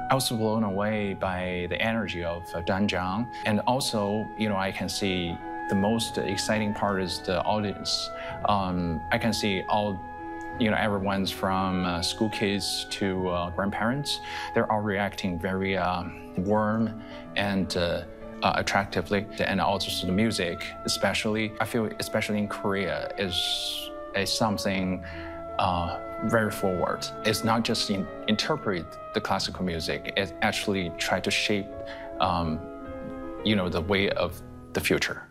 I was blown away by the energy of Danjiang. And also, I can see the most exciting part is the audience. I can see all, everyone's from school kids to grandparents. They're all reacting very warm and attractively. And also the music, especially, I feel especially in Korea, is something very forward. It's not just interpret the classical music, it actually try to shape, the way of the future.